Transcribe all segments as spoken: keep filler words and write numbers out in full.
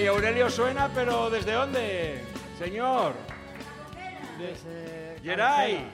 Oye, Aurelio suena, pero ¿desde dónde, señor? Desde Geray.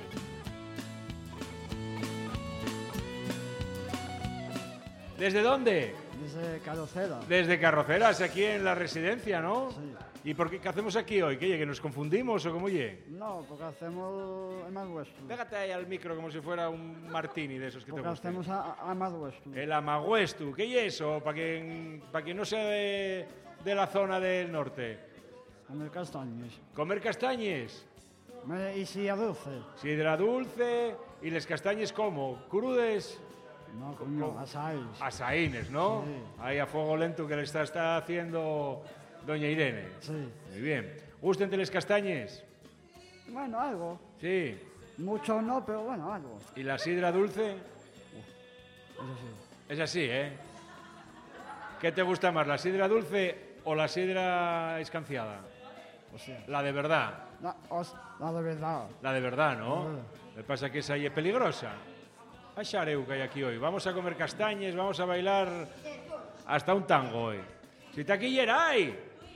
¿Desde dónde? Desde Carrocera. Desde Carroceras, aquí en la residencia, ¿no? Sí. ¿Y por qué, qué hacemos aquí hoy? ¿Qué, oye, que nos confundimos o cómo oye? No, porque hacemos el más vuestro. Pégate ahí al micro como si fuera un martini de esos que Porque te gustan. hacemos a, a más vuestro. El Amaguestu, ¿qué es eso? Para quien, para quien no sea de, de la zona del norte. Con el castañes. Comer castañes, Me- Y si a dulce. sidra dulce y les castañes como, crudes, No, coño, asáis. asaínes, ¿no? Sí. Ahí a fuego lento que le está, está haciendo doña Irene. Sí. Muy bien. ¿Gústenте les castañes? Bueno, algo. Sí. Mucho no, pero bueno, algo. ¿Y la sidra dulce? Eso sí. Es así, ¿eh? ¿Qué te gusta más, la sidra dulce o la sidra escanciada? O sea, La de verdad. la, os- la de verdad. La de verdad, ¿no? Ah. Me pasa que esa ahí es peligrosa. A xareu que hay aquí hoy. Vamos a comer castañes, vamos a bailar hasta un tango hoy. Si te aquí Geray.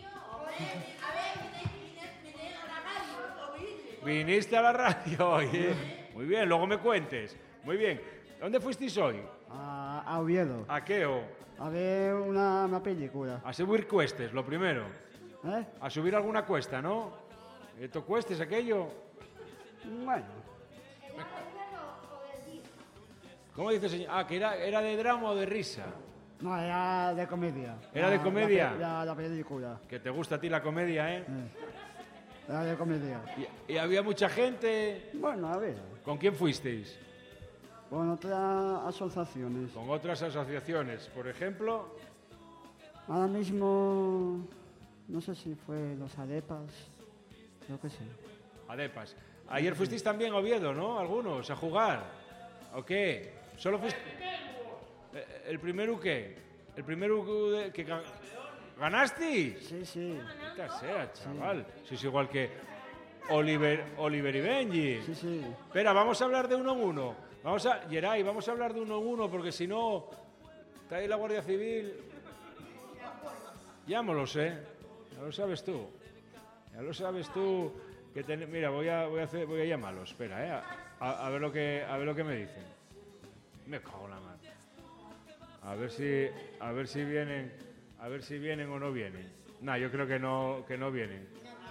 Viniste a la radio hoy, ¿eh? Muy bien, luego me cuentes. Muy bien. ¿Dónde fuisteis hoy? A, a Oviedo. ¿A qué o? A ver una, una película. A subir cuestes, lo primero. ¿Eh? A subir alguna cuesta, ¿no? ¿Esto cuestes aquello? Bueno. ¿Cómo dice señor? Ah, que era, era de drama o de risa. No, era de comedia. ¿Era de La- comedia? La, pe- la- la película. Que te gusta a ti la comedia, ¿eh? Eh. Era de comedia. Y, y había mucha gente. Bueno, a ver. ¿Con quién fuisteis? Con otras asociaciones. Con otras asociaciones. Por ejemplo, Ahora mismo, no sé si fue los Arepas, creo que sí. Adepas. Ayer fuisteis también a Oviedo, ¿no? Algunos, a jugar. ¿O qué? ¿Solo fuiste? Eh, ¿El primero qué? ¿El primero que, que ga- ganasteis? Sí, sí, Maldita sea, chaval. Si es igual que Oliver, Oliver y Benji. sí, sí. Espera, vamos a hablar de uno en uno. Vamos a, Geray, vamos a hablar de uno en uno porque si no, está ahí la Guardia Civil. Ya me lo sé, ya lo sabes tú. Ya lo sabes tú. Que ten- mira, voy a, voy a hacer, voy a llamarlos. Espera, eh, a, a- a ver lo que, a ver lo que me dicen. Me cago en la mano. A ver si, a ver si vienen, a ver si vienen o no vienen. No, yo creo que no, que no vienen.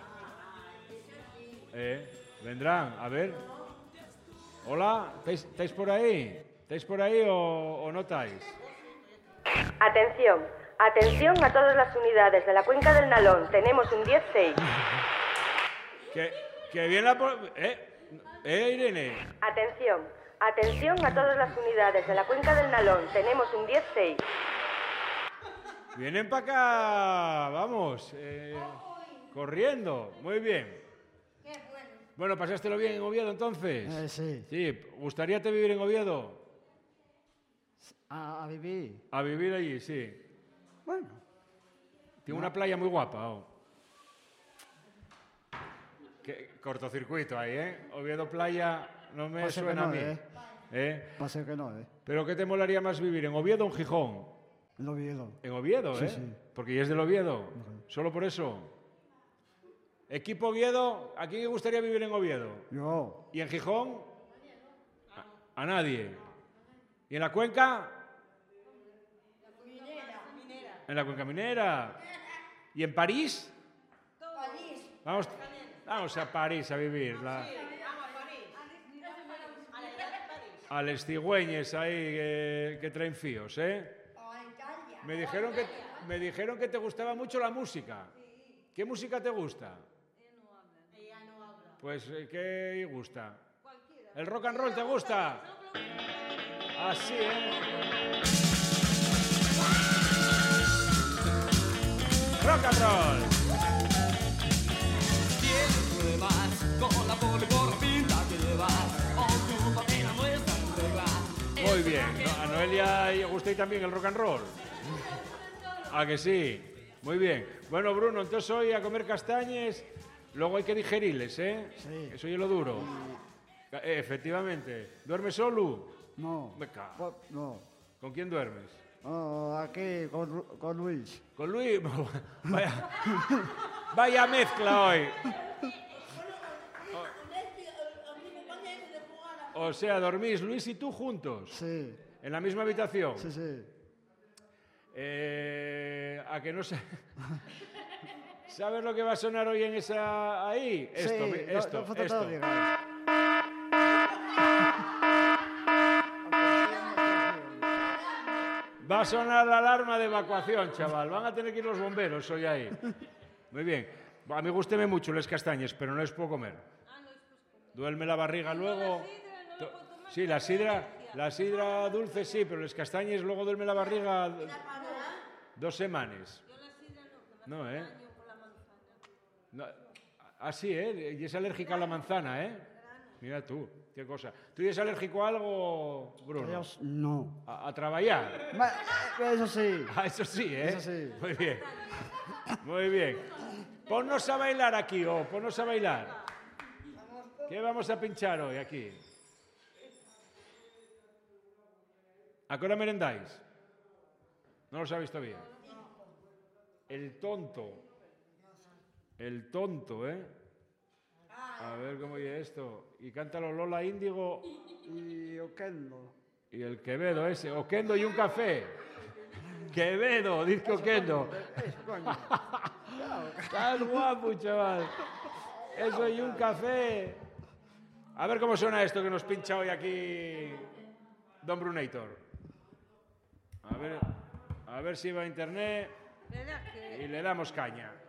Eh, vendrán, a ver. Hola, ¿estáis, estáis por ahí? ¿Estáis por ahí o, o no estáis? Atención, atención a todas las unidades de la cuenca del Nalón. Tenemos un diez seis. Que, que viene la... po- ¿Eh? ¿Eh, Irene? Atención, atención a todas las unidades de la cuenca del Nalón. Tenemos un diez seis. Vienen para acá, vamos, eh, corriendo. Muy bien. Bueno, ¿pasástelo bien en Oviedo entonces? Eh, sí. Sí, ¿gustaríate vivir en Oviedo? A, a vivir. A vivir allí, sí. Bueno, Tiene una playa muy guapa. Oh. Qué cortocircuito ahí, ¿eh? Oviedo Playa no me Pasa que suena a no, mí. ¿eh? ¿Eh? pasa que no, ¿eh? ¿Pero qué te molaría más vivir, en Oviedo o en Gijón? El Oviedo. En Oviedo, Sí, ¿eh? sí. Porque ya es del Oviedo. Solo por eso. Equipo Oviedo, ¿a quién le gustaría vivir en Oviedo? Yo, ¿Y en Gijón? A, a nadie. ¿Y en la cuenca? En la cuenca minera. ¿Y en París? Vamos, vamos a París a vivir. La... A les cigüeñes ahí que, que traen fíos, ¿eh? Me dijeron que, me dijeron que te gustaba mucho la música. ¿Qué música te gusta? Pues, eh, ¿qué gusta? ¿El rock and roll te gusta? Así, ¿eh? Rock and roll. Tienes pruebas con la poliborrapinta que llevas. Ocúpate la nuestra regla. Muy bien. ¿No? ¿A Noelia le gusta y también el rock and roll? ¿A que sí? Muy bien. Bueno, Bruno, entonces hoy a comer castañes, luego hay que digerirles, ¿eh? Sí. Eso es lo duro. Eh, efectivamente. ¿Duermes solo? no. Me cago. Po- No. ¿Con quién duermes? Oh, aquí con, Ru- con Luis. Con Luis. Vaya, vaya mezcla hoy. O, o sea, dormís Luis y tú juntos. Sí, En la misma habitación. sí, sí. Eh, a que no sé. ¿Sabes lo que va a sonar hoy en esa ahí? Esto, sí, mi- no- esto, no falta esto. todo llegar. Va a sonar la alarma de evacuación, chaval. Van a tener que ir los bomberos hoy ahí. Muy bien. A mí gústeme mucho les castañes, pero no les puedo comer. Duerme la barriga luego. To- Sí, la sidra, la sidra dulce sí, pero les castañes luego duerme la barriga dos semanas. No, ¿eh? No, así, ¿eh? Y es alérgica a la manzana, ¿eh? Mira tú, qué cosa. ¿Tú eres alérgico a algo, Bruno? Dios, no. A, a trabajar. Ma- Eso sí. Ah, eso sí, ¿eh? Eso sí. Muy bien. Muy bien. Ponnos a bailar aquí, oh, ponnos a bailar. ¿Qué vamos a pinchar hoy aquí? ¿A qué hora merendáis? ¿No lo sabéis todavía? El tonto. El tonto, ¿eh? A ver cómo oye esto. Y cántalo Lola Índigo Y Oquendo. y el Quevedo ese. Oquendo y un café. Quevedo, dice Oquendo. Eso, coño. Estás guapo, chaval. Eso y un café. A ver cómo suena esto que nos pincha hoy aquí Don Brunator. A ver, a ver si va a internet y le damos caña.